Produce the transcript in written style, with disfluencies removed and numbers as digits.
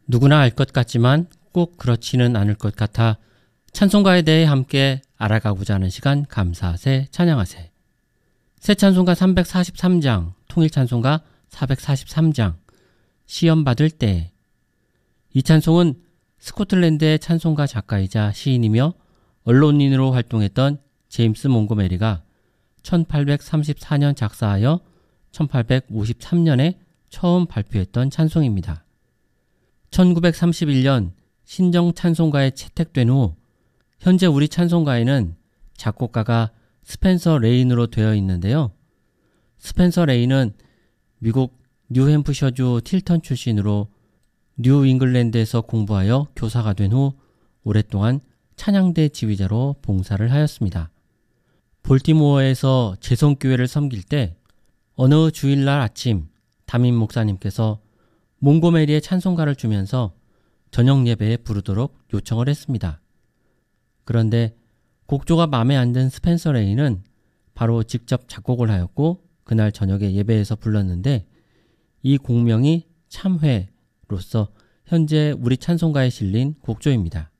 누구나 알 것 같지만 꼭 그렇지는 않을 것 같아 찬송가에 대해 함께 알아가고자 하는 시간, 감사세 찬양하세. 새 찬송가 343장, 통일 찬송가 443장, 시험 받을 때. 이 찬송은 스코틀랜드의 찬송가 작가이자 시인이며 언론인으로 활동했던 제임스 몽고메리가 1834년 작사하여 1853년에 처음 발표했던 찬송입니다. 1931년 신정 찬송가에 채택된 후 현재 우리 찬송가에는 작곡가가 스펜서 레인으로 되어 있는데요. 스펜서 레인은 미국 뉴햄프셔주 틸턴 출신으로 뉴 잉글랜드에서 공부하여 교사가 된 후 오랫동안 찬양대 지휘자로 봉사를 하였습니다. 볼티모어에서 재성교회를 섬길 때 어느 주일날 아침 담임 목사님께서 몽고메리의 찬송가를 주면서 저녁 예배에 부르도록 요청을 했습니다. 그런데 곡조가 마음에 안 든 스펜서 레인은 바로 직접 작곡을 하였고 그날 저녁에 예배에서 불렀는데 이 곡명이 참회로서 현재 우리 찬송가에 실린 곡조입니다.